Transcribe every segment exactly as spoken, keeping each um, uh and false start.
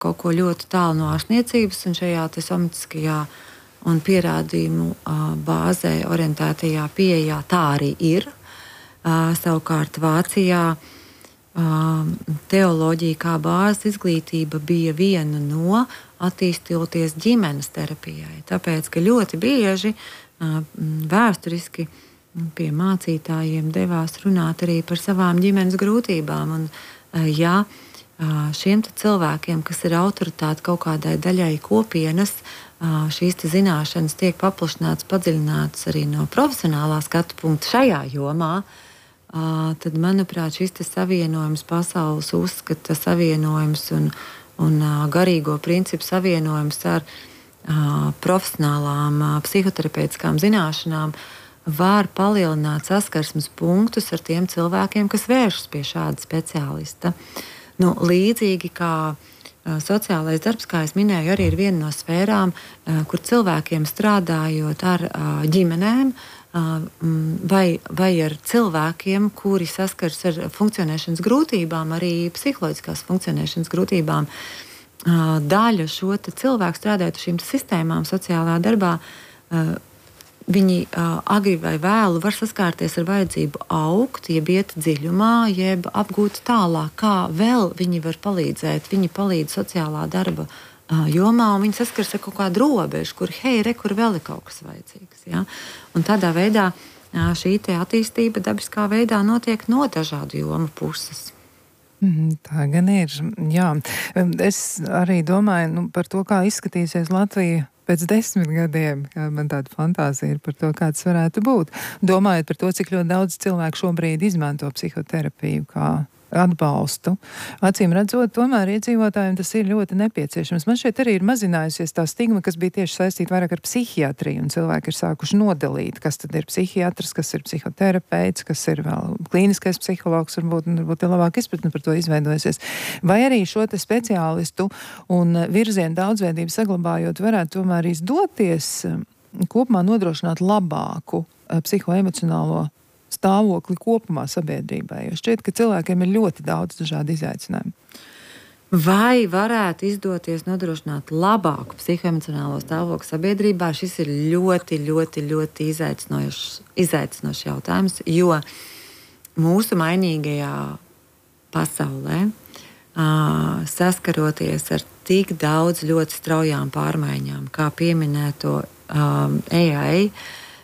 kaut ko ļoti tālu no ārstniecības, un šajā somatiskajā un pierādījumu bāzē orientētajā pieejā tā arī ir. Savukārt Vācijā teoloģija kā bāzes izglītība bija viena no attīstoties ģimenes terapijai. Tāpēc, ka ļoti bieži vēsturiski pie mācītājiem devās runāt arī par savām ģimenes grūtībām. Un, ja šiem cilvēkiem, kas ir autoritāti kaut kādai daļai kopienas, šīs zināšanas tiek paplašinātas, padziļinātas arī no profesionālā skatu punkta šajā jomā, tad, manuprāt, šis savienojums, pasaules uzskata savienojums un, un garīgo principu savienojums ar profesionālām psihoterapeitiskām zināšanām var palielināt saskarsmes punktus ar tiem cilvēkiem, kas vēršas pie šāda speciālista. Nu, līdzīgi kā sociālais darbs, kā es minēju, arī ir viena no sfērām, kur cilvēkiem strādājot ar ģimenēm vai, vai ar cilvēkiem, kuri saskars ar funkcionēšanas grūtībām, arī psiholoģiskās funkcionēšanas grūtībām, daļa šo cilvēku strādājot ar šīm sistēmām sociālā darbā, viņi agri vai vēlu var saskārties ar vajadzību augt, jeb iet dziļumā, jeb apgūt tālāk, kā vēl viņi var palīdzēt. Viņi palīdz sociālā darba jomā, un viņi saskars ar kaut kādu robežu, kur, hei, re, kur vēl ir kaut kas vajadzīgs. Ja? Un tādā veidā šī te attīstība dabiskā veidā notiek no dažādu jomu puses. Tā gan ir, jā. Es arī domāju nu, par to, kā izskatīsies Latvija pēc desmit gadiem. Man tāda fantāzija ir par to, kāds varētu būt. Domājot par to, cik ļoti daudz cilvēku šobrīd izmanto psihoterapiju kā atbalstu. Acīm redzot, tomēr iedzīvotājiem tas ir ļoti nepieciešams. Man šeit arī ir mazinājusies tā stigma, kas bija tieši saistīta vairāk ar psihiatriju, un cilvēki ir sākuši nodalīt, kas tad ir psihiatrs, kas ir psihoterapeits, kas ir vēl klīniskais psihologs, varbūt, varbūt ir labāk izpratne par to izveidojusies. Vai arī šo te speciālistu un virzienu daudzveidību saglabājot, varētu tomēr izdoties kopumā nodrošināt labāku psihoemocionālo stāvokli kopumā sabiedrībai, jo šķiet, ka cilvēkiem ir ļoti daudz dažādu izaicinājumu. Vai varētu izdoties nodrošināt labāku psihoemocionālo stāvokli sabiedrībā? Šis ir ļoti, ļoti, ļoti izaicinošs, izaicinošs jautājums, jo mūsu mainīgajā pasaulē, saskaroties ar tik daudz ļoti straujām pārmaiņām, kā pieminēto A I,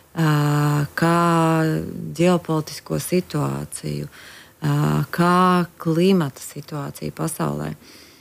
kā ģeopolitisko situāciju, kā klimata situāciju pasaulē.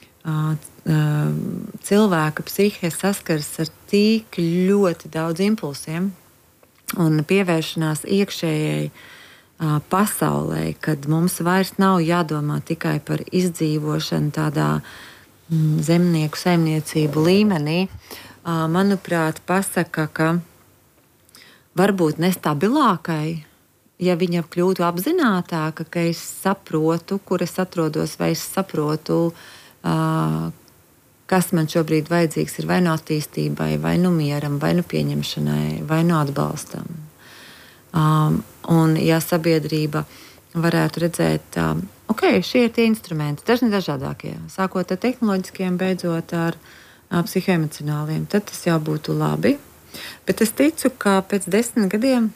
Cilvēka psihe saskaras ar tik ļoti daudz impulsiem un pievēršanās iekšējai pasaulē, kad mums vairs nav jādomā tikai par izdzīvošanu tādā zemnieku saimniecību līmenī, manuprāt, pasaka, ka varbūt nestabilākai, ja viņa kļūtu apzinātāka, ka es saprotu, kur es atrodos, vai es saprotu, uh, kas man šobrīd vajadzīgs ir vai no attīstībai, vai no mieram, vai no pieņemšanai, vai no atbalstam. Um, un ja sabiedrība varētu redzēt, um, ok, šie ir tie instrumenti, dažni dažādākie, sākot ar tehnoloģiskiem, beidzot ar uh, psihoemocionāliem, tad tas jau būtu labi. Bet es ticu, ka pēc desmit gadiem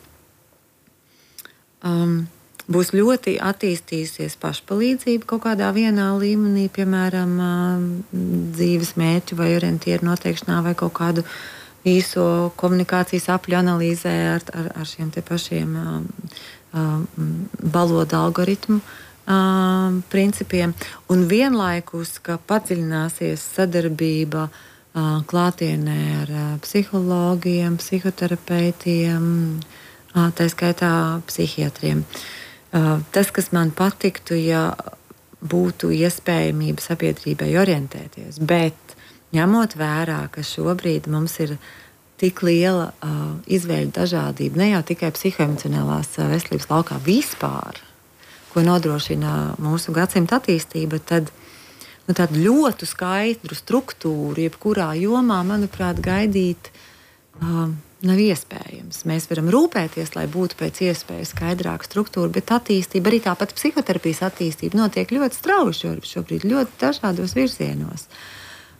um, būs ļoti attīstījusies pašpalīdzība kaut kādā vienā līmenī, piemēram, um, dzīves mērķu vai orientieru noteikšanā vai kaut kādu īso komunikācijas apļu analīzē ar, ar, ar šiem te pašiem um, um, valodu algoritmu um, principiem. Un vienlaikus, ka padziļināsies sadarbība klātienē ar psihologiem, psihoterapeitiem, tā skaitā psihiatriem. Tas, kas man patiktu, ja būtu iespējamība sabiedrībai orientēties, bet ņemot vērā, ka šobrīd mums ir tik liela izvēļu dažādība, ne jau tikai psihoemocionālās veselības laukā vispār, ko nodrošina mūsu gadsimta attīstība, tad nu, tādu ļoti skaidru struktūru, jebkurā jomā, manuprāt, gaidīt uh, nav iespējams. Mēs varam rūpēties, lai būtu pēc iespējas skaidrāka struktūra, bet attīstība, arī tāpat psihoterapijas attīstība notiek ļoti strauji šobrīd, ļoti dažādos virzienos.